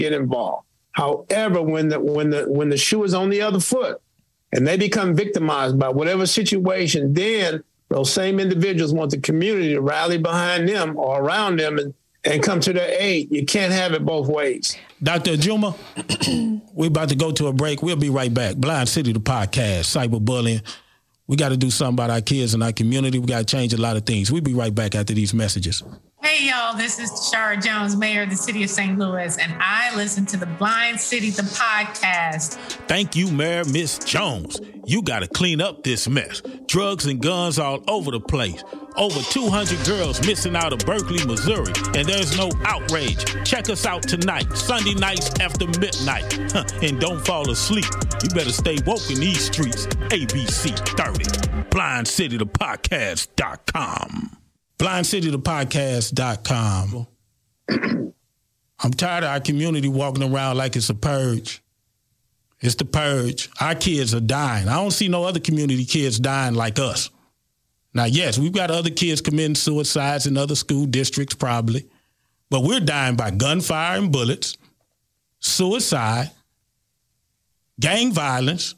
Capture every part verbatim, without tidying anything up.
get involved. However, when the when the when the shoe is on the other foot and they become victimized by whatever situation, then those same individuals want the community to rally behind them or around them and, and come to their aid. You can't have it both ways. Doctor Juma, we're about to go to a break. We'll be right back. Blind City, the podcast, cyberbullying. We got to do something about our kids and our community. We got to change a lot of things. We'll be right back after these messages. Hey, y'all, this is Tashara Jones, Mayor of the City of Saint Louis, and I listen to the Blind City, the podcast. Thank you, Mayor Miss Jones. You got to clean up this mess. Drugs and guns all over the place. Over two hundred girls missing out of Berkeley, Missouri, and there's no outrage. Check us out tonight, Sunday nights after midnight. Huh, and don't fall asleep. You better stay woke in these streets. A B C thirty. blind city the podcast dot com. blind city the podcast dot com. I'm tired of our community walking around like it's a purge. It's the purge. Our kids are dying. I don't see no other community kids dying like us. Now, yes, we've got other kids committing suicides in other school districts probably, but we're dying by gunfire and bullets, suicide, gang violence,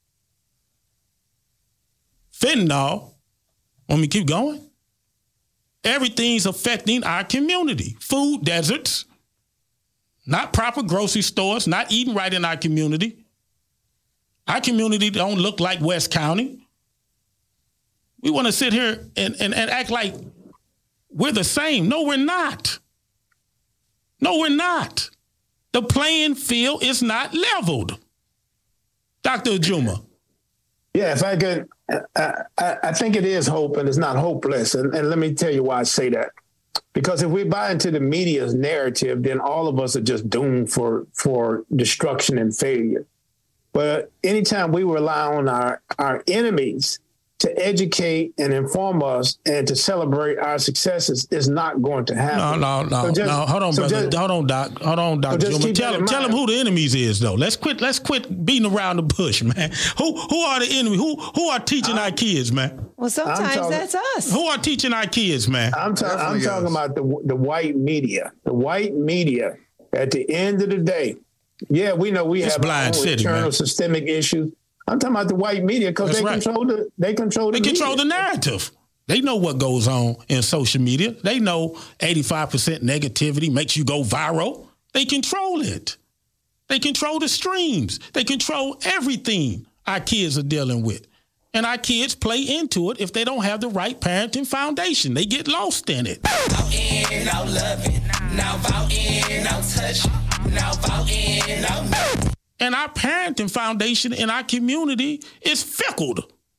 fentanyl. Want me to keep going? Everything's affecting our community. Food deserts, not proper grocery stores, not eating right in our community. Our community don't look like West County. We want to sit here and, and, and act like we're the same. No, we're not. No, we're not. The playing field is not leveled. Doctor Juma. Yeah, if I could, I, I, I think it is hope and it's not hopeless. And, and let me tell you why I say that. Because if we buy into the media's narrative, then all of us are just doomed for, for destruction and failure. But anytime we rely on our, our enemies to educate and inform us and to celebrate our successes is not going to happen. No, no, no, so just, no. Hold on, so brother. Just, hold on, Doc. Hold on, Doc. So Juma. Tell him, tell him who the enemies is, though. Let's quit. Let's quit beating around the bush, man. Who who are the enemy? Who who are teaching I, our kids, man? Well, sometimes talking, that's us. Who are teaching our kids, man? I'm, ta- I'm talking about the the white media. The white media. At the end of the day, yeah, we know we it's have blind city, internal man. systemic issues. I'm talking about the white media because they right. control the they control the they control media. the narrative. They know what goes on in social media. They know eighty-five percent negativity makes you go viral. They control it. They control the streams. They control everything our kids are dealing with. And our kids play into it if they don't have the right parenting foundation. They get lost in it. Out in, out love it. Now out in, out touch it. Now out in, out know. And our parenting foundation in our community is fickle.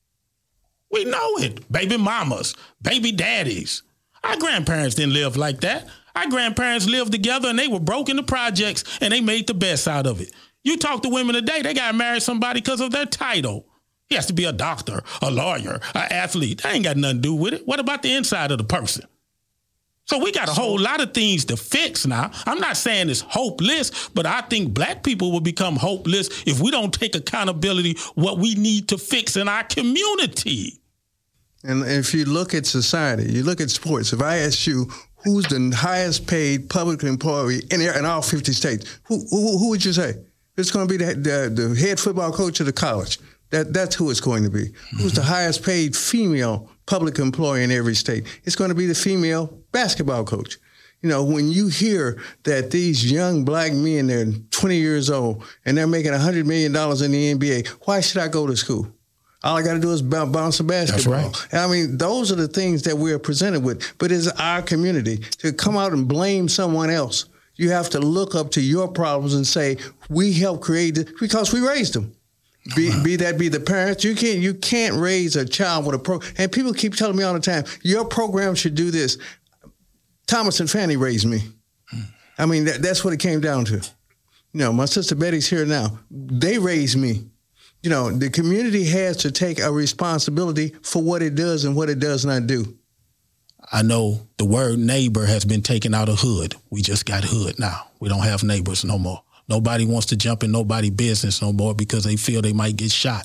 We know it. Baby mamas, baby daddies. Our grandparents didn't live like that. Our grandparents lived together and they were broke in the projects and they made the best out of it. You talk to women today, they got to marry somebody because of their title. He has to be a doctor, a lawyer, an athlete. That ain't got nothing to do with it. What about the inside of the person? So we got a whole lot of things to fix now. I'm not saying it's hopeless, but I think black people will become hopeless if we don't take accountability what we need to fix in our community. And if you look at society, you look at sports, if I ask you who's the highest paid public employee in, in all fifty states, who, who, who would you say? It's going to be the, the, the head football coach of the college. That, that's who it's going to be. Mm-hmm. Who's the highest paid female public employee in every state? It's going to be the female basketball coach. You know, when you hear that these young black men, they're twenty years old, and they're making one hundred million dollars in the N B A, why should I go to school? All I got to do is bounce a basketball. That's right. I mean, those are the things that we're presented with. But it's our community. To come out and blame someone else, you have to look up to your problems and say, we helped create it because we raised them. Be, be that be the parents. You can't you can't raise a child with a pro. And people keep telling me all the time, your program should do this. Thomas and Fanny raised me. I mean, that, that's what it came down to. You know, my sister Betty's here now. They raised me. You know, the community has to take a responsibility for what it does and what it does not do. I know the word neighbor has been taken out of hood. We just got hood now. We don't have neighbors no more. Nobody wants to jump in nobody's business no more because they feel they might get shot.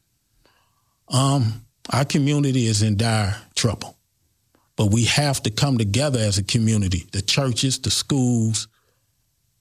Um, our community is in dire trouble, but we have to come together as a community, the churches, the schools,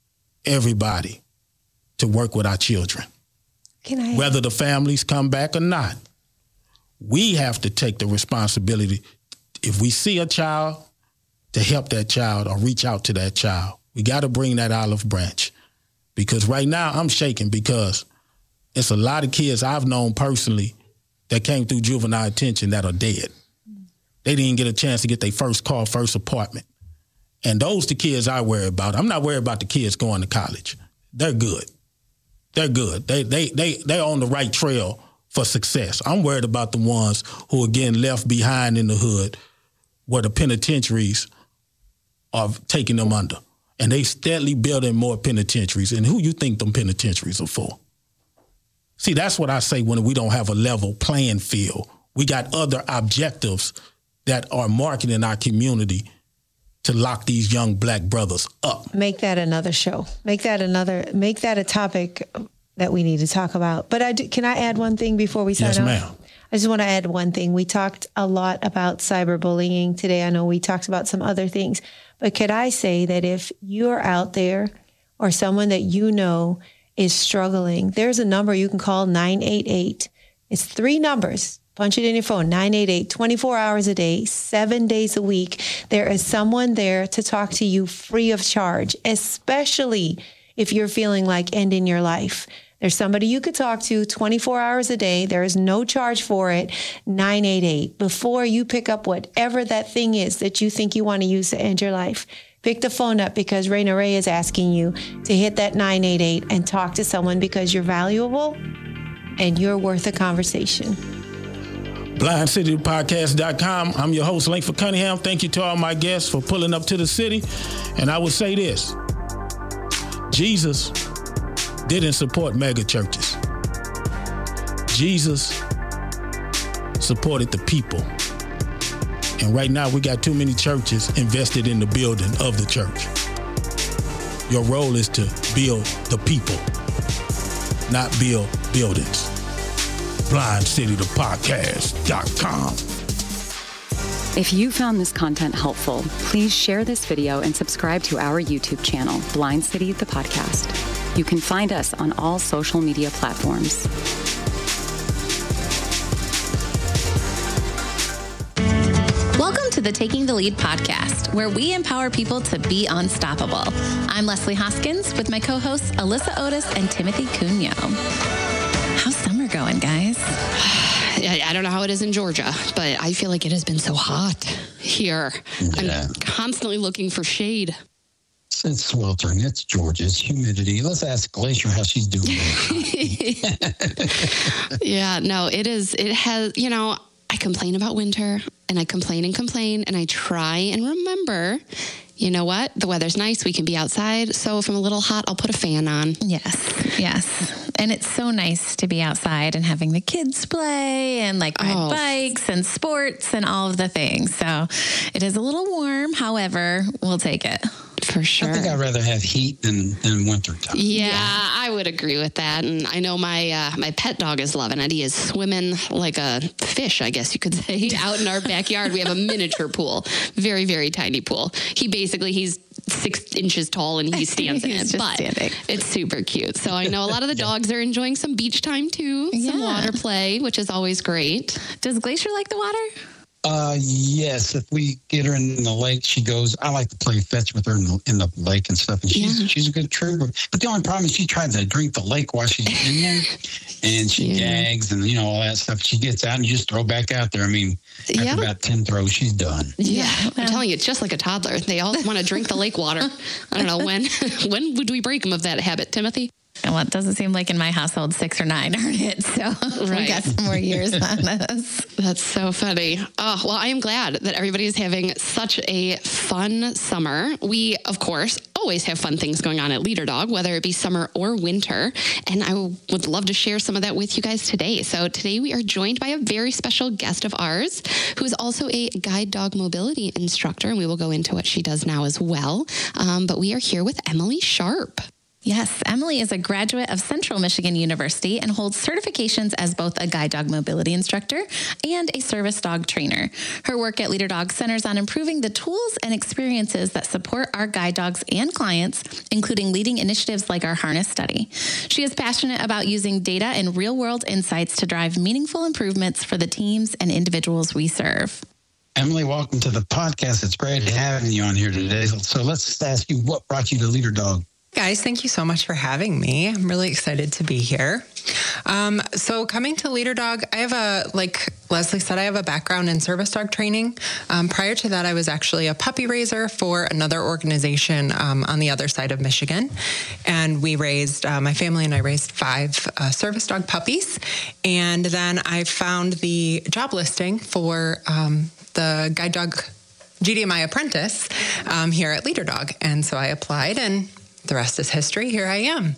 everybody to work with our children. Can I? Whether the families come back or not, we have to take the responsibility. If we see a child, to help that child or reach out to that child. We got to bring that olive branch. Because right now I'm shaking because it's a lot of kids I've known personally that came through juvenile detention that are dead. They didn't get a chance to get their first car, first apartment. And those the kids I worry about. I'm not worried about the kids going to college. They're good. They're good. They they they they're on the right trail for success. I'm worried about the ones who are getting left behind in the hood where the penitentiaries are taking them under. And they steadily building more penitentiaries. And who you think them penitentiaries are for? See, that's what I say when we don't have a level playing field. We got other objectives that are marketing our community to lock these young black brothers up. Make that another show. Make that another, make that a topic that we need to talk about. But I do, can I add one thing before we sign Yes, off? ma'am. I just want to add one thing. We talked a lot about cyberbullying today. I know we talked about some other things, but could I say that if you're out there or someone that you know is struggling, there's a number you can call, nine eight eight. It's three numbers. Punch it in your phone, nine eight eight, twenty-four hours a day, seven days a week. There is someone there to talk to you free of charge, especially if you're feeling like ending your life. There's somebody you could talk to twenty-four hours a day. There is no charge for it. nine eight eight. Before you pick up whatever that thing is that you think you want to use to end your life, pick the phone up because Raina Ray is asking you to hit that nine eight eight and talk to someone because you're valuable and you're worth a conversation. blind city podcast dot com. I'm your host, Langford Cunningham. Thank you to all my guests for pulling up to the city. And I would say this. Jesus didn't support mega churches. Jesus supported the people. And right now we got too many churches invested in the building of the church. Your role is to build the people, not build buildings. blind city the podcast dot com. If you found this content helpful, please share this video and subscribe to our YouTube channel, Blind City the Podcast. You can find us on all social media platforms. Welcome to the Taking the Lead podcast, where we empower people to be unstoppable. I'm Leslie Hoskins with my co-hosts Alyssa Otis and Timothy Cuneo. How's summer going, guys? I don't know how it is in Georgia, but I feel like it has been so hot here. Yeah. I'm constantly looking for shade. It's sweltering. It's Georgia. It's humidity. Let's ask Glacier how she's doing. Yeah, no, it is. It has, you know, I complain about winter and I complain and complain and I try and remember, you know what? The weather's nice. We can be outside. So if I'm a little hot, I'll put a fan on. Yes. Yes. And it's so nice to be outside and having the kids play and like ride oh. bikes and sports and all of the things. So it is a little warm. However, we'll take it. For sure. I think I'd rather have heat than, than winter time. Yeah, yeah, I would agree with that. And I know my uh, my pet dog is loving it. He is swimming like a fish, I guess you could say, out in our backyard. We have a miniature pool, very, very tiny pool. He basically, he's six inches tall and he stands in it, but standing. It's super cute. So I know a lot of the dogs are enjoying some beach time too, yeah. some water play, which is always great. Does Glacier like the water? Uh, yes, if we get her in the lake, she goes. I like to play fetch with her in the, in the lake and stuff, and she's yeah. she's a good trooper. But the only problem is she tries to drink the lake while she's in there, and she yeah. gags and you know all that stuff. She gets out and you just throw back out there. I mean, after yeah. about ten throws, she's done. Yeah, I'm telling you, it's just like a toddler. They all want to drink the lake water. I don't know when when would we break them of that habit, Timothy? Well, it doesn't seem like in my household six or nine earned it, so right. we got some more years on us. That's so funny. Oh, well, I am glad that everybody is having such a fun summer. We, of course, always have fun things going on at Leader Dog, whether it be summer or winter, and I would love to share some of that with you guys today. So today we are joined by a very special guest of ours, who is also a guide dog mobility instructor, and we will go into what she does now as well. Um, but we are here with Emily Sharp. Yes, Emily is a graduate of Central Michigan University and holds certifications as both a guide dog mobility instructor and a service dog trainer. Her work at Leader Dog centers on improving the tools and experiences that support our guide dogs and clients, including leading initiatives like our harness study. She is passionate about using data and real-world insights to drive meaningful improvements for the teams and individuals we serve. Emily, welcome to the podcast. It's great having you on here today. So let's just ask you, what brought you to Leader Dog? Guys, thank you so much for having me. I'm really excited to be here. Um, so coming to Leader Dog, I have a, like Leslie said, I have a background in service dog training. Um, prior to that, I was actually a puppy raiser for another organization um, on the other side of Michigan. And we raised, uh, my family and I raised five uh, service dog puppies. And then I found the job listing for um, the guide dog G D M I apprentice um, here at Leader Dog. And so I applied, and the rest is history. Here I am.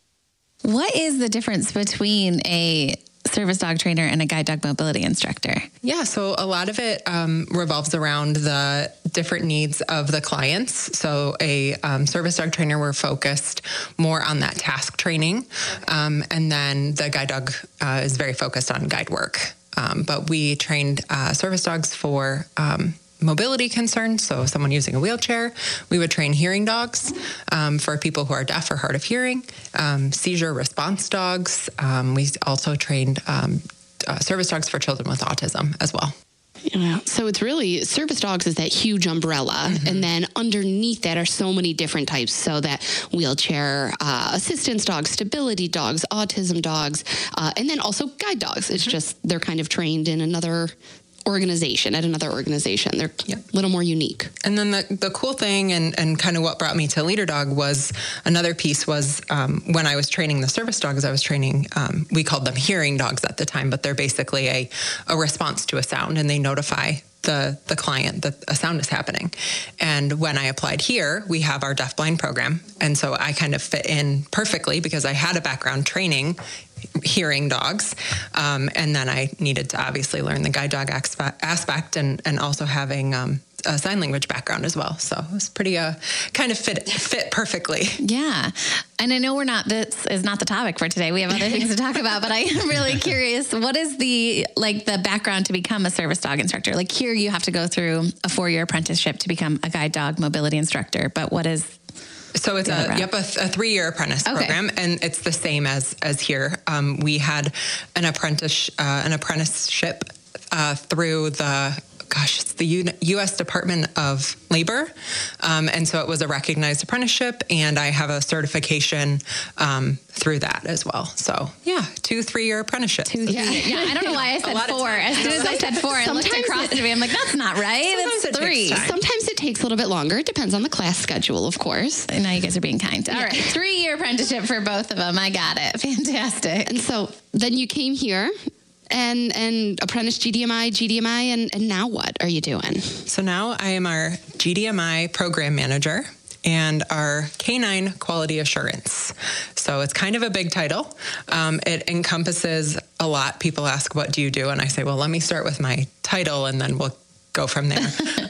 What is the difference between a service dog trainer and a guide dog mobility instructor? Yeah, so a lot of it um, revolves around the different needs of the clients. So a um, service dog trainer, we're focused more on that task training. Um, and then the guide dog uh, is very focused on guide work. Um, but we trained uh, service dogs for um, mobility concerns, so someone using a wheelchair. We would train hearing dogs um, for people who are deaf or hard of hearing, um, seizure response dogs. Um, we also trained um, uh, service dogs for children with autism as well. Yeah. So it's really, service dogs is that huge umbrella. Mm-hmm. And then underneath that are so many different types. So that wheelchair uh, assistance dogs, stability dogs, autism dogs, uh, and then also guide dogs. It's mm-hmm. just, they're kind of trained in another organization, at another organization. They're yep. a little more unique. And then the, the cool thing and, and kind of what brought me to Leader Dog was another piece was um, when I was training the service dogs, I was training, um, we called them hearing dogs at the time, but they're basically a, a response to a sound, and they notify the the client that a sound is happening. And when I applied here, we have our deafblind program. And so I kind of fit in perfectly because I had a background training hearing dogs. Um, and then I needed to obviously learn the guide dog aspect and, and also having um, a sign language background as well. So it was pretty uh, kind of fit fit perfectly. Yeah. And I know we're not, this is not the topic for today. We have other things to talk about, but I am really curious. What is the, like the background to become a service dog instructor? Like here you have to go through a four-year apprenticeship to become a guide dog mobility instructor, but what is So it's a yep a, a three-year apprentice okay. program, and it's the same as as here. Um, we had an apprentice uh, an apprenticeship uh, through the gosh, it's the U S Department of Labor, um, and so it was a recognized apprenticeship, and I have a certification um, through that as well. So yeah, two three-year apprenticeships. Two, yeah, yeah. I don't know why I said four. As soon as I said four, I looked across to me. I'm like, that's not right. It's three. Sometimes it takes a little bit longer. It depends on the class schedule, of course. And now you guys are being kind. All yeah. right, three-year apprenticeship for both of them. I got it. Fantastic. And so then you came here. And and apprentice G D M I, G D M I, and, and now what are you doing? So now I am our G D M I program manager and our Canine Quality Assurance. So it's kind of a big title. Um, it encompasses a lot. People ask, what do you do? And I say, well, let me start with my title and then we'll go from there.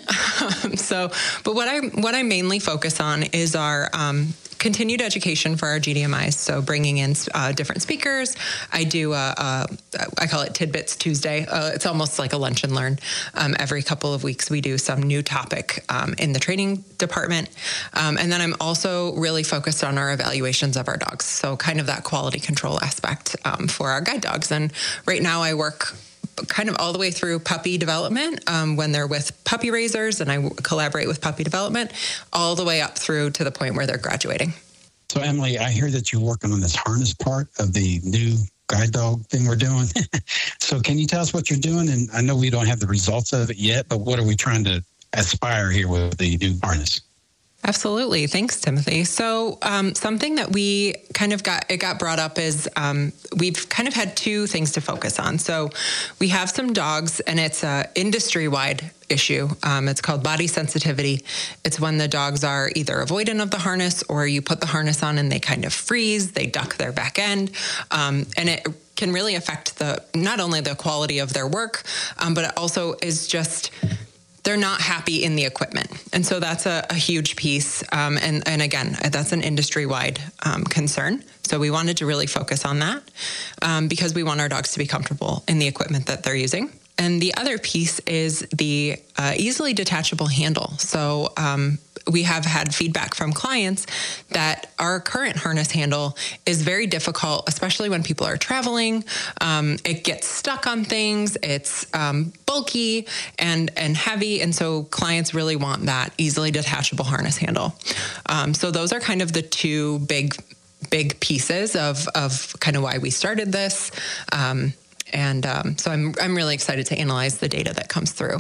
um, so, but what I what I mainly focus on is our um, continued education for our G D M Is. So bringing in uh, different speakers. I do a, a I call it Tidbits Tuesday. Uh, it's almost like a lunch and learn. Um, every couple of weeks we do some new topic um, in the training department, um, and then I'm also really focused on our evaluations of our dogs. So kind of that quality control aspect um, for our guide dogs. And right now I work kind of all the way through puppy development um, when they're with puppy raisers, and I collaborate with puppy development all the way up through to the point where they're graduating. So Emily, I hear that you're working on this harness part of the new guide dog thing we're doing. So can you tell us what you're doing? And I know we don't have the results of it yet, but what are we trying to aspire here with the new harness? Absolutely. Thanks, Timothy. So um, something that we kind of got, it got brought up is um, we've kind of had two things to focus on. So we have some dogs, and it's a industry-wide issue. Um, it's called body sensitivity. It's when the dogs are either avoidant of the harness, or you put the harness on and they kind of freeze, they duck their back end, um, and it can really affect the not only the quality of their work, um, but it also is just they're not happy in the equipment. And so that's a, a huge piece. Um, and, and again, that's an industry-wide um, concern. So we wanted to really focus on that um, because we want our dogs to be comfortable in the equipment that they're using. And the other piece is the uh, easily detachable handle. So um, we have had feedback from clients that our current harness handle is very difficult, especially when people are traveling. Um, it gets stuck on things. It's um, bulky and, and heavy. And so clients really want that easily detachable harness handle. Um, so those are kind of the two big, big pieces of, of kind of why we started this. Um, and um, so I'm, I'm really excited to analyze the data that comes through.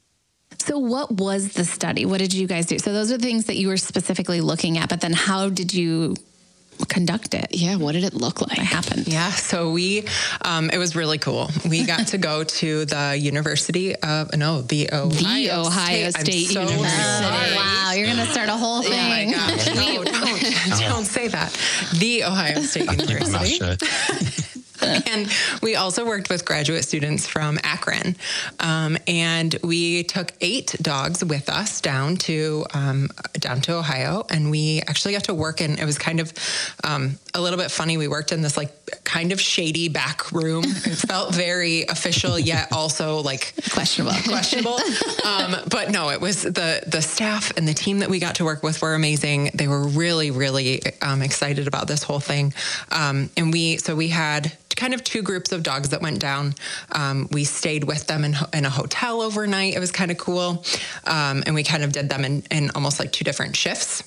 So what was the study? What did you guys do? So those are things that you were specifically looking at, but then how did you conduct it? Yeah, what did it look like? What happened? Yeah, so we, um, it was really cool. We got to go to the University of, no, the Ohio The Ohio State, State so University. Oh, wow, you're going to start a whole thing. Oh my gosh, no, don't, don't say that. The Ohio State University. And we also worked with graduate students from Akron. Um, and we took eight dogs with us down to um, down to Ohio. And we actually got to work in, it was kind of um, a little bit funny. We worked in this like kind of shady back room. It felt very official, yet also like questionable. questionable. Um, but no, it was the, the staff and the team that we got to work with were amazing. They were really, really um, excited about this whole thing. Um, and we, so we had kind of two groups of dogs that went down. Um, we stayed with them in, in a hotel overnight. It was kind of cool. Um, and we kind of did them in, in almost like two different shifts.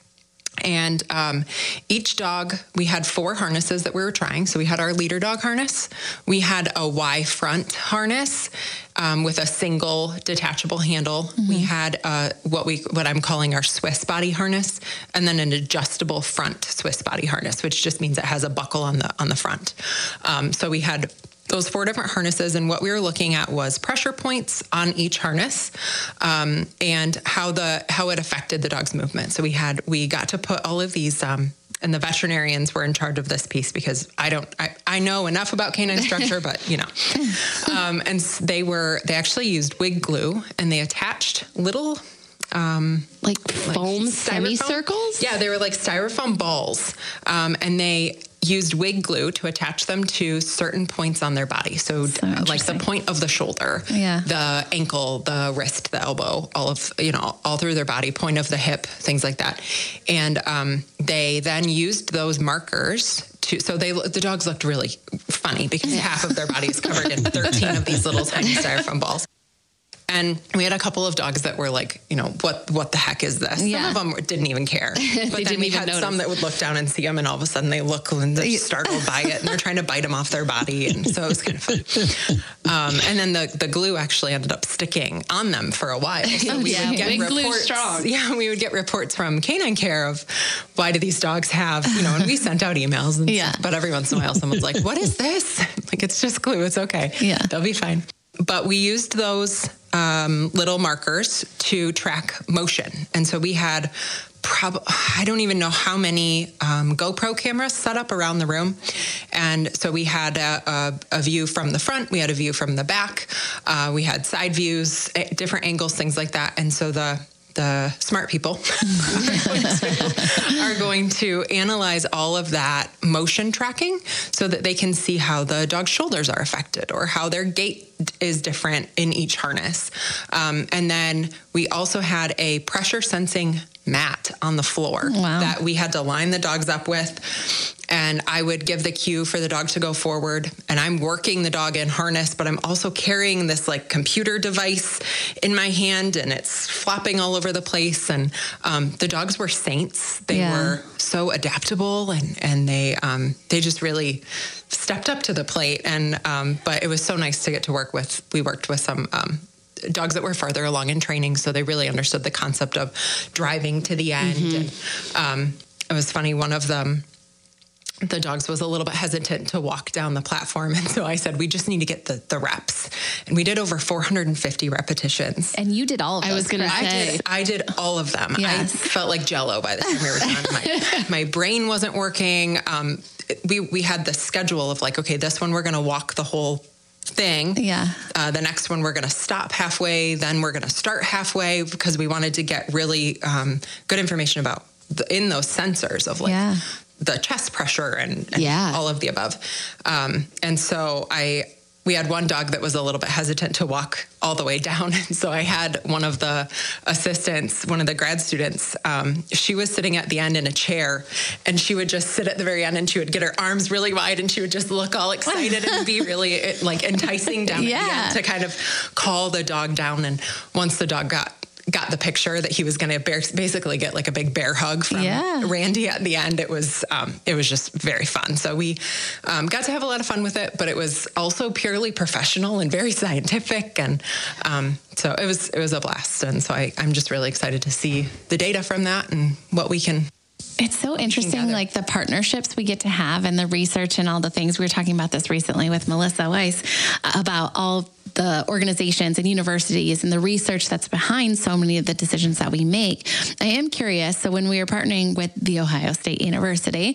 And um, each dog, we had four harnesses that we were trying. So we had our leader dog harness. We had a Y front harness um, with a single detachable handle. Mm-hmm. We had uh, what we what I'm calling our Swiss body harness, and then an adjustable front Swiss body harness, which just means it has a buckle on the on the front. Um, so we had those four different harnesses, and what we were looking at was pressure points on each harness, um, and how the how it affected the dog's movement. So we had we got to put all of these, um, and the veterinarians were in charge of this piece because I don't I, I know enough about canine structure, but you know, um, and they were they actually used wig glue, and they attached little. Um, like foam like semicircles? Yeah, they were like styrofoam balls, um, and they used wig glue to attach them to certain points on their body. So, so uh, like the point of the shoulder, yeah. the ankle, the wrist, the elbow, all of, you know, all through their body, point of the hip, things like that. And um, they then used those markers to, so they, the dogs looked really funny because yeah. half of their body is covered in thirteen of these little tiny styrofoam balls. And we had a couple of dogs that were like, you know, what what the heck is this? Yeah. Some of them didn't even care. But they then didn't we even had notice. some that would look down and see them, and all of a sudden they look and they're startled by it, and they're trying to bite them off their body. And so it was kind of fun. Um, and then the, the glue actually ended up sticking on them for a while. So we yeah, would get big reports. glue strong. Yeah, we would get reports from Canine Care of why do these dogs have, you know, and we sent out emails. And yeah. But every once in a while someone's like, what is this? Like, it's just glue. It's okay. Yeah. They'll be fine. But we used those um, little markers to track motion. And so we had, prob- I don't even know how many um, GoPro cameras set up around the room. And so we had a, a, a view from the front. We had a view from the back. Uh, we had side views, different angles, things like that. And so the the smart people are going to analyze all of that motion tracking so that they can see how the dog's shoulders are affected or how their gait is different in each harness. Um, and then we also had a pressure sensing mat on the floor wow. that we had to line the dogs up with. And I would give the cue for the dog to go forward. And I'm working the dog in harness, but I'm also carrying this like computer device in my hand, and it's flopping all over the place. And um, the dogs were saints. They yeah. were so adaptable, and and they um, they just really stepped up to the plate. And um, but it was so nice to get to work with. We worked with some. Um, dogs that were farther along in training, so they really understood the concept of driving to the end. Mm-hmm. And um, it was funny, one of them, the dogs was a little bit hesitant to walk down the platform. And so I said, we just need to get the, the reps. And we did over four hundred fifty repetitions. And you did all of those. I was going to say. I did, I did all of them. Yes. I felt like Jell-O by the time we were done. My, my brain wasn't working. Um, we, we had the schedule of like, okay, this one we're going to walk the whole thing. Yeah. Uh, the next one, we're going to stop halfway. Then we're going to start halfway because we wanted to get really um, good information about the, in those sensors of like yeah. the chest pressure and, and yeah. all of the above. Um, and so I, we had one dog that was a little bit hesitant to walk all the way down. And so I had one of the assistants, one of the grad students, um, she was sitting at the end in a chair, and she would just sit at the very end, and she would get her arms really wide, and she would just look all excited and be really like enticing down yeah. at the end to kind of call the dog down. And once the dog got got the picture that he was going to basically get like a big bear hug from yeah. Randy at the end, it was um, it was just very fun. So we um, got to have a lot of fun with it, but it was also purely professional and very scientific, and um, so it was it was a blast. And so I, I'm just really excited to see the data from that and what we can. It's so interesting, like the partnerships we get to have and the research and all the things. We were talking about this recently with Melissa Weiss about all the organizations and universities and the research that's behind so many of the decisions that we make. I am curious. So when we were partnering with The Ohio State University,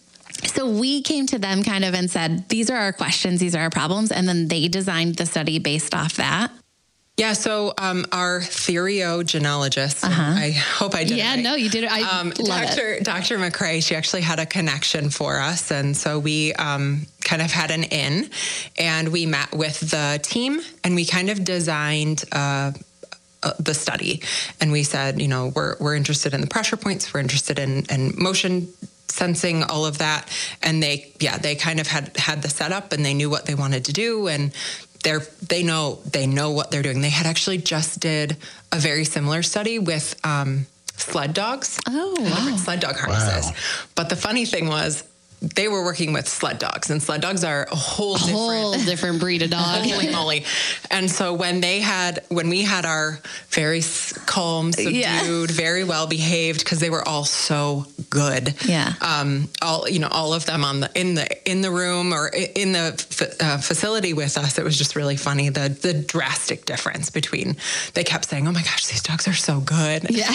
so we came to them kind of and said, these are our questions, these are our problems. And then they designed the study based off that. Yeah, so um, our theriogenologist, uh-huh. I hope I did yeah, it right. no, you did it. I um, love Doctor it. Doctor McCrae, she actually had a connection for us. And so we um, kind of had an in, and we met with the team, and we kind of designed uh, uh, the study. And we said, you know, we're we're interested in the pressure points, we're interested in, in motion sensing, all of that. And they, yeah, they kind of had, had the setup, and they knew what they wanted to do. And They're, they know they know what they're doing. They had actually just did a very similar study with um, sled dogs. Oh, wow. Sled dog harnesses. Wow. But the funny thing was, they were working with sled dogs, and sled dogs are a whole a different, whole different breed of dog. Holy moly! And so when they had, when we had our very calm, subdued, yeah. very well behaved, because they were all so good. Yeah. Um. All you know, all of them on the in the in the room or in the uh, facility with us. It was just really funny the the drastic difference between. They kept saying, "Oh my gosh, these dogs are so good." Yeah.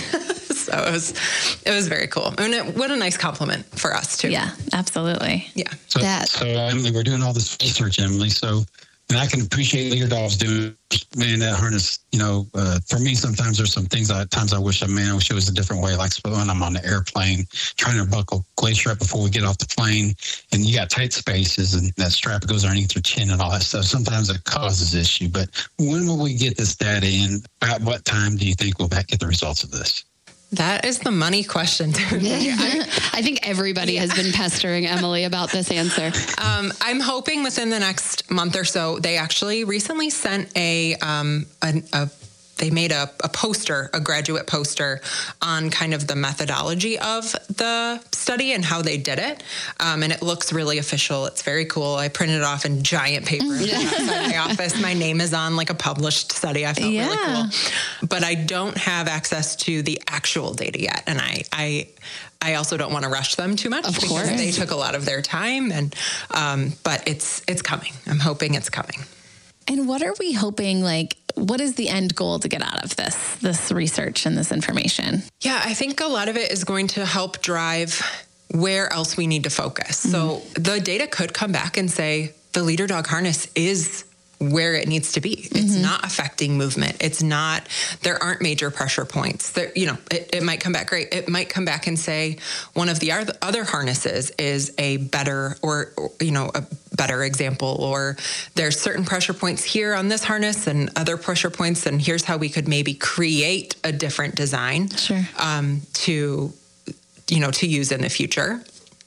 So it was, it was very cool. I mean, it, what a nice compliment for us too. Yeah, absolutely. Yeah. So, that. so Emily, we're doing all this research, Emily. So, and I can appreciate leader dogs doing man that harness. You know, uh, for me, sometimes there's some things. I, at times I wish I man, I wish it was a different way. Like when I'm on the airplane, trying to buckle glacier up before we get off the plane, and you got tight spaces, and that strap goes underneath your chin and all that stuff. Sometimes it causes issue. But when will we get this data in? About what time do you think we'll get the results of this? That is the money question. I, I think everybody yeah. has been pestering Emily about this answer. Um, I'm hoping within the next month or so. They actually recently sent a, um, a, a they made a, a poster, a graduate poster on kind of the methodology of the study and how they did it. Um, and it looks really official. It's very cool. I printed it off in giant paper outside my office. My name is on like a published study. I felt yeah. really cool. But I don't have access to the actual data yet. And I, I, I also don't want to rush them too much of because course. they took a lot of their time. And um, but it's it's coming. I'm hoping it's coming. And what are we hoping, like, what is the end goal to get out of this, this research and this information? Yeah, I think a lot of it is going to help drive where else we need to focus. Mm-hmm. So the data could come back and say the leader dog harness is where it needs to be. It's mm-hmm. not affecting movement. It's not, there aren't major pressure points. There, you know, it, it might come back great. It might come back and say one of the other harnesses is a better or, or, you know, a better example, or there's certain pressure points here on this harness and other pressure points, and here's how we could maybe create a different design sure. um, to, you know, to use in the future.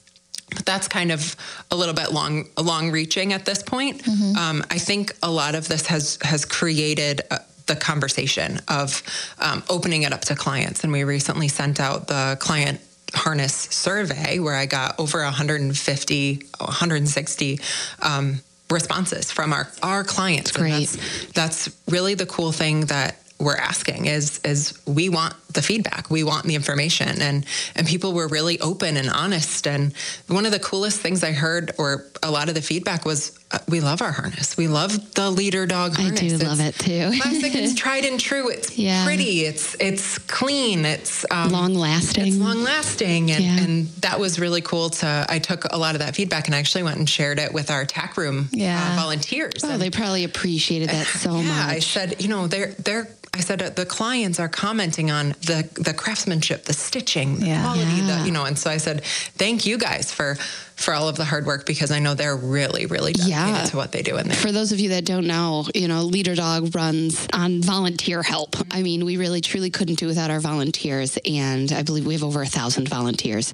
But that's kind of a little bit long, long reaching at this point. Mm-hmm. Um, I think a lot of this has has created uh, the conversation of um, opening it up to clients. And we recently sent out the client harness survey where I got over one hundred fifty, one hundred sixty um, responses from our, our clients. That's great. And that's, that's really the cool thing that we're asking is, is we want the feedback. We want the information, and, and people were really open and honest. And one of the coolest things I heard, or a lot of the feedback was uh, we love our harness. We love the leader dog harness. I do it's love it too. Classic. It's tried and true. It's Yeah. pretty. It's it's clean. It's um, Long lasting. It's long lasting, and, Yeah. and that was really cool. To I took a lot of that feedback and actually went and shared it with our tack room Yeah. uh, volunteers. Oh, And- they probably appreciated that so yeah, much. I said, you know, they're they're. I said uh, the clients are commenting on the the craftsmanship, the stitching, the Yeah. quality, Yeah. the, you know. And so I said, thank you guys for for all of the hard work, because I know they're really, really dedicated Yeah. to what they do in there. For those of you that don't know, you know, Leader Dog runs on volunteer help. I mean, we really truly couldn't do without our volunteers. And I believe we have over a thousand volunteers.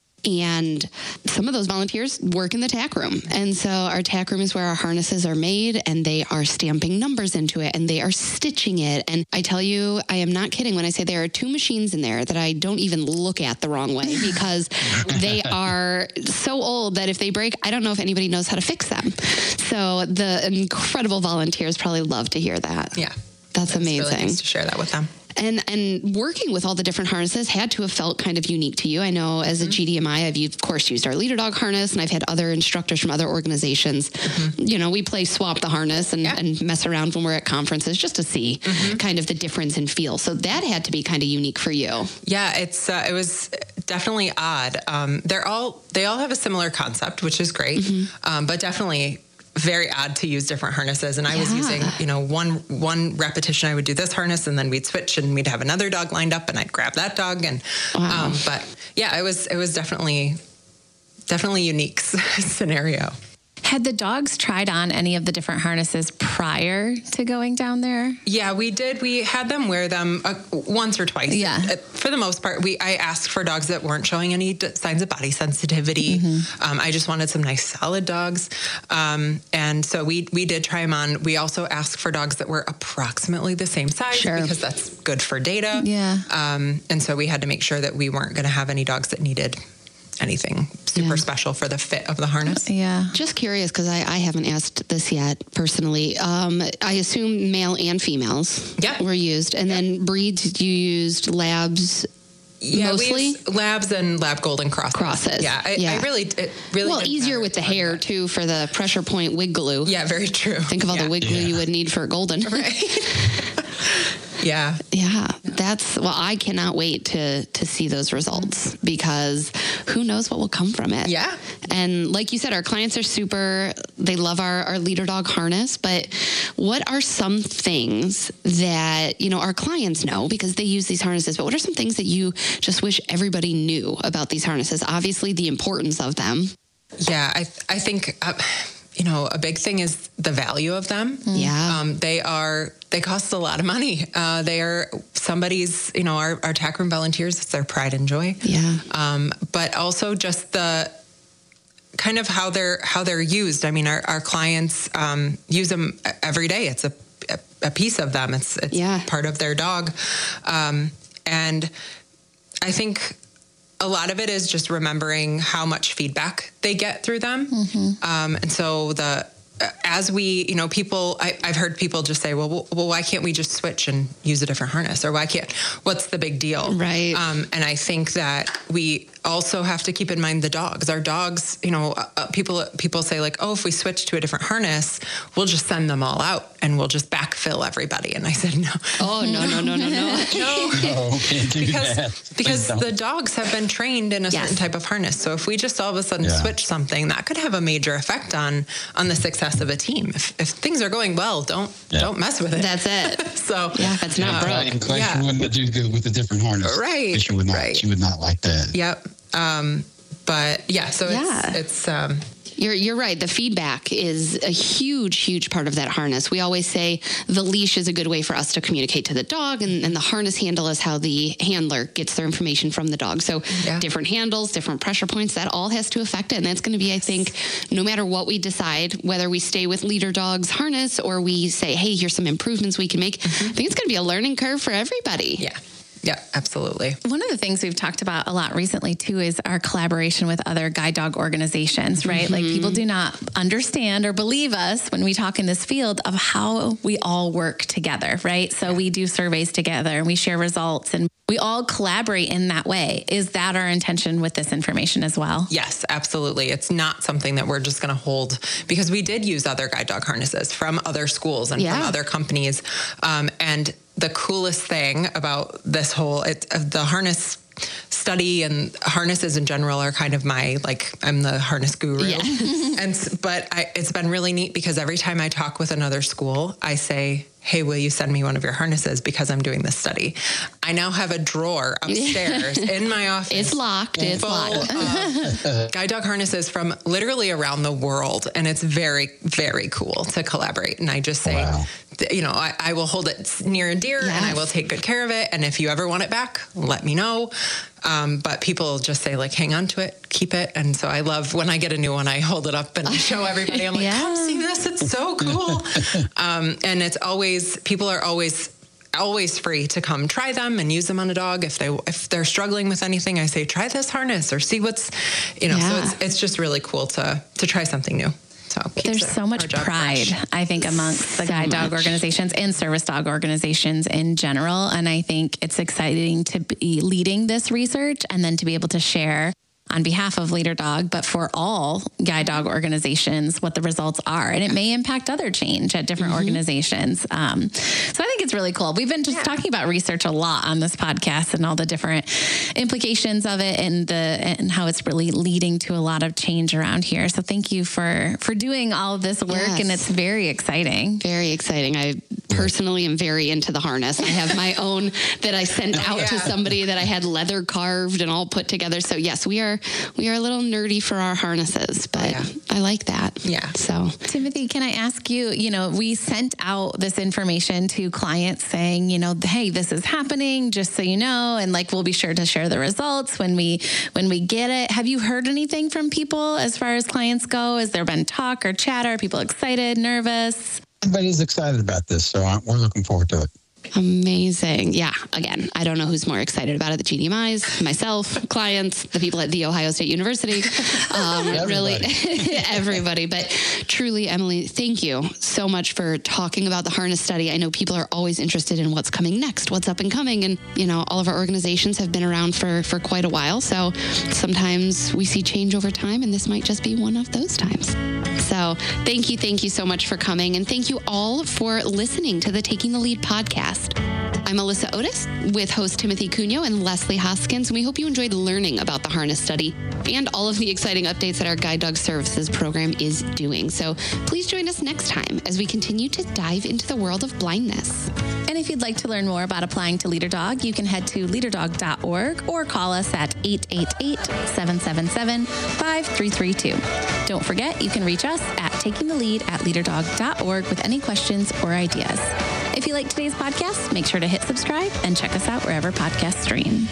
And some of those volunteers work in the tack room. And so our tack room is where our harnesses are made, and they are stamping numbers into it, and they are stitching it. And I tell you, I am not kidding when I say there are two machines in there that I don't even look at the wrong way, because they are so old that if they break, I don't know if anybody knows how to fix them. So the incredible volunteers probably love to hear that. Yeah. That's It's really amazing. nice to share that with them. And and working with all the different harnesses had to have felt kind of unique to you. I know as a G D M I, I've of course used our Leader Dog harness, and I've had other instructors from other organizations. You know, we play swap the harness and, Yeah. and mess around when we're at conferences just to see kind of the difference in feel. So that had to be kind of unique for you. Yeah, it's uh, it was definitely odd. Um, they're all they all have a similar concept, which is great, um, but definitely very odd to use different harnesses. And I was Yeah. using, you know, one one repetition I would do this harness, and then we'd switch, and we'd have another dog lined up, and I'd grab that dog. And Wow. um, but yeah, it was it was definitely definitely unique scenario. Had the dogs tried on any of the different harnesses prior to going down there? Yeah, we did. We had them wear them uh, once or twice. Yeah. Uh, For the most part, we I asked for dogs that weren't showing any d- signs of body sensitivity. Um, I just wanted some nice solid dogs. Um, and so we we did try them on. We also asked for dogs that were approximately the same size, Sure. because that's good for data. Yeah. Um, and so we had to make sure that we weren't going to have any dogs that needed anything super Yeah. special for the fit of the harness. Yeah. Just curious, because I, I haven't asked this yet personally. Um, I assume male and females Yeah. were used. And then breeds, you used labs. Yeah, Mostly? we use labs and lab golden crosses. Crosses. Yeah, I, Yeah. I really, it really. Well, didn't easier matter with the too much, hair, but- too, for the pressure point wig glue. Yeah, very true. Think of all yeah. the wig glue you would need for a golden. Yeah. Yeah, that's well. I cannot wait to to see those results, because who knows what will come from it. Yeah. And like you said, our clients are super. They love our our Leader Dog harness. But what are some things that you know our clients know because they use these harnesses? But what are some things that you just wish everybody knew about these harnesses? Obviously, the importance of them. Yeah, I I think uh, you know a big thing is the value of them. Yeah. Um, they are they cost a lot of money. Uh, they are somebody's you know our our tack room volunteers. It's their pride and joy. Yeah. Um, but also just the kind of how they're how they're used. I mean, our our clients um, use them every day. It's a a piece of them. It's it's Yeah. part of their dog, um, and I think a lot of it is just remembering how much feedback they get through them. Um, and so the as we, you know, people, I, I've heard people just say, well, well, well, why can't we just switch and use a different harness? Or why can't, what's the big deal? Right. Um, and I think that we also have to keep in mind the dogs. Our dogs, you know, uh, people people say like, oh, if we switch to a different harness, we'll just send them all out and we'll just backfill everybody. And I said, no. Oh no no no no no. No. Oh, can't do because that. because Please don't. the dogs have been trained in a Yes. certain type of harness. So if we just all of a sudden Yeah. switch something, that could have a major effect on on the success of a team. If, if things are going well, don't Yeah. don't mess with it. That's it. so Yeah, if it's not Yeah, broke. I'm glad Yeah. she wouldn't do good with a different harness. Right, She would not. right. She would not like that. Yep. Um, but yeah, so Yeah. it's it's um, You're you're right. The feedback is a huge, huge part of that harness. We always say the leash is a good way for us to communicate to the dog, and, and the harness handle is how the handler gets their information from the dog. So Yeah. different handles, different pressure points, that all has to affect it. And that's going to be, I think, no matter what we decide, whether we stay with Leader Dog's harness or we say, hey, here's some improvements we can make, I think it's going to be a learning curve for everybody. yeah. Yeah, absolutely. One of the things we've talked about a lot recently too is our collaboration with other guide dog organizations, right? Mm-hmm. Like people do not understand or believe us when we talk in this field of how we all work together, right? So yeah. we do surveys together and we share results and we all collaborate in that way. Is that our intention with this information as well? Yes, absolutely. It's not something that we're just going to hold, because we did use other guide dog harnesses from other schools and yeah. from other companies. Um, and the coolest thing about this whole, it, uh, the harness study and harnesses in general are kind of my, like, I'm the harness guru. Yeah. and But I, it's been really neat because every time I talk with another school, I say, hey, will you send me one of your harnesses because I'm doing this study? I now have a drawer upstairs in my office. It's locked. It's locked. Of guide dog harnesses from literally around the world. And it's very, very cool to collaborate. And I just say, wow. you know, I, I will hold it near and dear yes. and I will take good care of it. And if you ever want it back, let me know. Um, but people just say, like, hang on to it, keep it. And so I love when I get a new one, I hold it up and show everybody. I'm like, yeah. come see this. It's so cool. um, and it's always, people are always, always free to come try them and use them on a dog. If they, if they're struggling with anything, I say, try this harness or see what's, you know, yeah. so it's, it's just really cool to, to try something new. So there's so much pride, fresh. I think, amongst the so guide dog much. organizations and service dog organizations in general. And I think it's exciting to be leading this research and then to be able to share on behalf of Leader Dog, but for all guide dog organizations, what the results are. And it may impact other change at different mm-hmm. organizations. Um, so I think it's really cool. We've been just yeah. talking about research a lot on this podcast and all the different implications of it and the and how it's really leading to a lot of change around here. So thank you for, for doing all of this work. Yes. And it's very exciting. Very exciting. I personally am very into the harness. I have my own that I sent out yeah. to somebody that I had leather carved and all put together. So yes, we are We are a little nerdy for our harnesses, but yeah. I like that. Yeah. So, Timothy, can I ask you, you know, we sent out this information to clients saying, you know, hey, this is happening, just so you know, and like, we'll be sure to share the results when we, when we get it. Have you heard anything from people as far as clients go? Has there been talk or chatter? Are people excited, nervous? Everybody's excited about this, so we're looking forward to it. Amazing. Yeah. Again, I don't know who's more excited about it, the G D M Is, myself, clients, the people at The Ohio State University, um, everybody. really everybody. But truly, Emily, thank you so much for talking about the harness study. I know people are always interested in what's coming next, what's up and coming. And, you know, all of our organizations have been around for, for quite a while. So sometimes we see change over time, and this might just be one of those times. So thank you. Thank you so much for coming. And thank you all for listening to the Taking the Lead podcast. I'm Alyssa Otis with host Timothy Cunio and Leslie Hoskins. We hope you enjoyed learning about the harness study and all of the exciting updates that our Guide Dog Services program is doing. So please join us next time as we continue to dive into the world of blindness. And if you'd like to learn more about applying to Leader Dog, you can head to leader dog dot org or call us at eight eight eight, seven seven seven, five three three two. Don't forget, you can reach us at taking the lead at leader dog dot org with any questions or ideas. If you like today's podcast, make sure to hit subscribe and check us out wherever podcasts stream.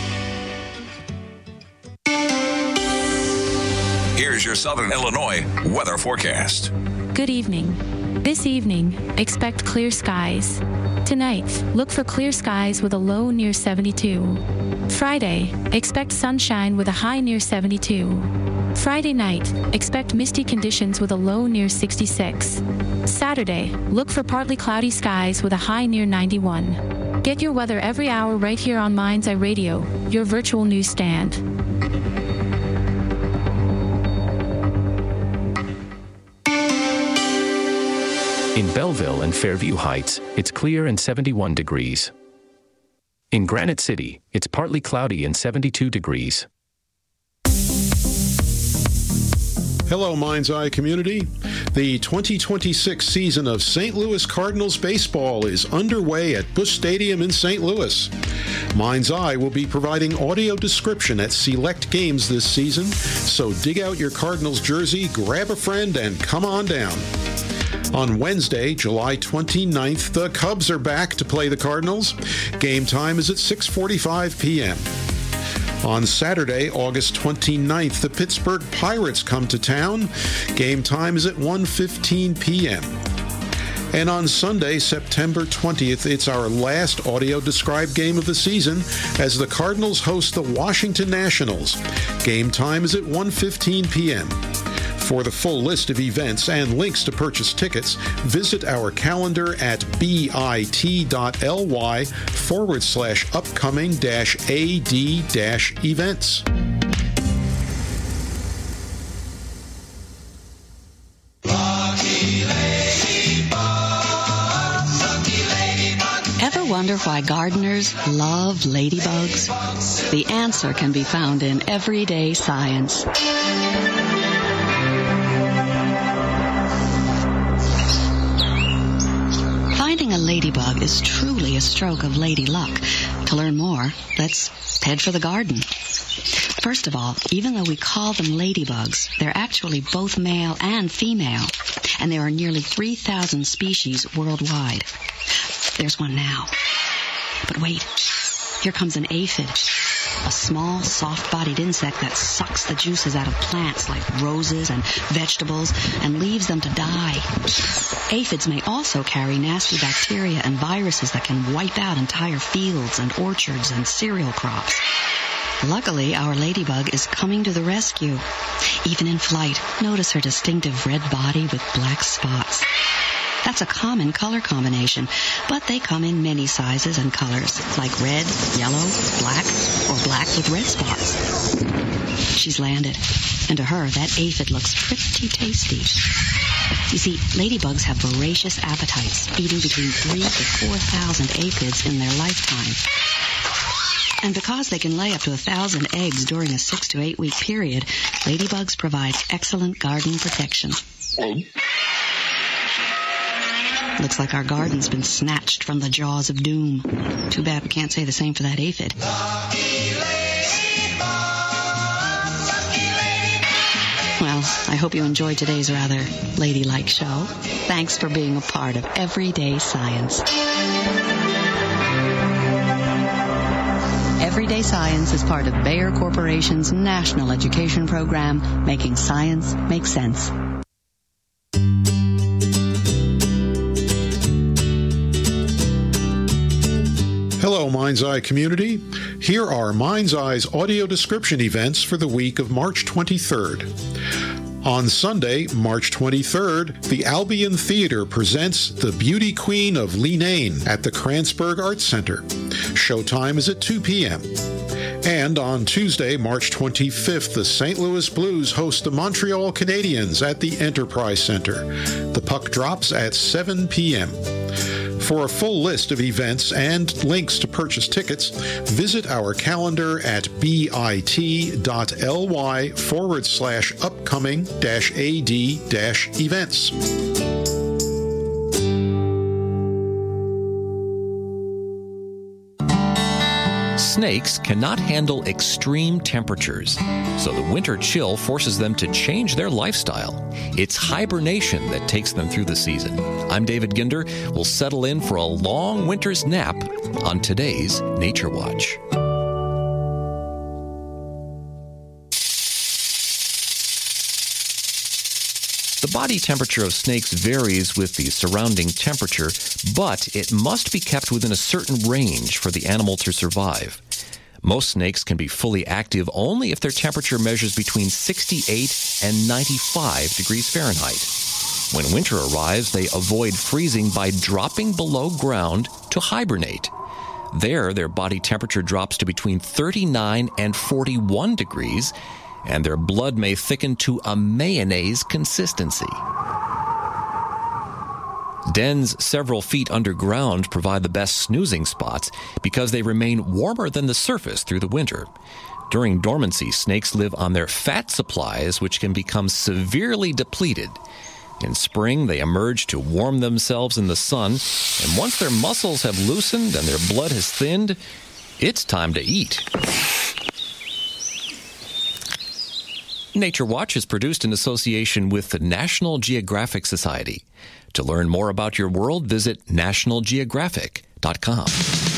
Here's your Southern Illinois weather forecast. Good evening. This evening, expect clear skies. Tonight, look for clear skies with a low near seventy-two. Friday, expect sunshine with a high near seventy-two. Friday night, expect misty conditions with a low near sixty-six. Saturday, look for partly cloudy skies with a high near ninety-one. Get your weather every hour right here on Mind's Eye Radio, your virtual newsstand. In Belleville and Fairview Heights, it's clear and seventy-one degrees. In Granite City, it's partly cloudy and seventy-two degrees. Hello, Mind's Eye community. The twenty twenty-six season of Saint Louis Cardinals baseball is underway at Busch Stadium in Saint Louis. Mind's Eye will be providing audio description at select games this season, so dig out your Cardinals jersey, grab a friend, and come on down. On Wednesday, July twenty-ninth, the Cubs are back to play the Cardinals. Game time is at six forty-five p.m. On Saturday, August twenty-ninth, the Pittsburgh Pirates come to town. Game time is at one fifteen p.m. And on Sunday, September twentieth, it's our last audio described game of the season as the Cardinals host the Washington Nationals. Game time is at one fifteen p.m. For the full list of events and links to purchase tickets, visit our calendar at bit.ly forward slash upcoming dash AD dash events. Ever wonder why gardeners love ladybugs? The answer can be found in Everyday Science. Finding a ladybug is truly a stroke of lady luck. To learn more, let's head for the garden. First of all, even though we call them ladybugs, they're actually both male and female, and there are nearly three thousand species worldwide. There's one now. But wait, here comes an aphid, a small, soft-bodied insect that sucks the juices out of plants like roses and vegetables and leaves them to die. Aphids may also carry nasty bacteria and viruses that can wipe out entire fields and orchards and cereal crops. Luckily, our ladybug is coming to the rescue. Even in flight, notice her distinctive red body with black spots. That's a common color combination, but they come in many sizes and colors, like red, yellow, black, or black with red spots. She's landed, and to her, that aphid looks pretty tasty. You see, ladybugs have voracious appetites, eating between three to four thousand aphids in their lifetime. And because they can lay up to a thousand eggs during a six to eight week period, ladybugs provide excellent garden protection. Looks like our garden's been snatched from the jaws of doom. Too bad we can't say the same for that aphid. Well, I hope you enjoyed today's rather ladylike show. Thanks for being a part of Everyday Science. Everyday Science is part of Bayer Corporation's national education program, making science make sense. Hello, Mind's Eye community. Here are Mind's Eye's audio description events for the week of March twenty-third. On Sunday, March twenty-third, the Albion Theater presents The Beauty Queen of Leenane at the Kranzberg Arts Center. Showtime is at two p.m. And on Tuesday, March twenty-fifth, the Saint Louis Blues host the Montreal Canadiens at the Enterprise Center. The puck drops at seven p.m. For a full list of events and links to purchase tickets, visit our calendar at bit.ly forward slash upcoming dash AD dash events. Snakes cannot handle extreme temperatures, so the winter chill forces them to change their lifestyle. It's hibernation that takes them through the season. I'm David Ginder. We'll settle in for a long winter's nap on today's Nature Watch. The body temperature of snakes varies with the surrounding temperature, but it must be kept within a certain range for the animal to survive. Most snakes can be fully active only if their temperature measures between sixty-eight and ninety-five degrees Fahrenheit. When winter arrives, they avoid freezing by dropping below ground to hibernate. There, their body temperature drops to between thirty-nine and forty-one degrees, and their blood may thicken to a mayonnaise consistency. Dens several feet underground provide the best snoozing spots because they remain warmer than the surface through the winter. During dormancy, snakes live on their fat supplies, which can become severely depleted. In spring, they emerge to warm themselves in the sun, and once their muscles have loosened and their blood has thinned, it's time to eat. Nature Watch is produced in association with the National Geographic Society. To learn more about your world, visit national geographic dot com.